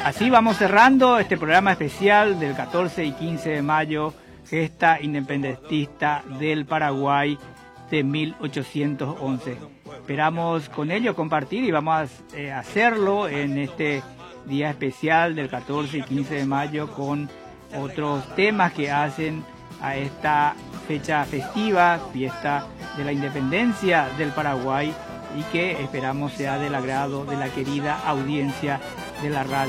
Así vamos cerrando este programa especial del 14 y 15 de mayo, gesta independentista del Paraguay de 1811. Esperamos con ello compartir y vamos a hacerlo en este día especial del 14 y 15 de mayo con otros temas que hacen a esta fecha festiva, fiesta de la independencia del Paraguay, y que esperamos sea del agrado de la querida audiencia de la radio.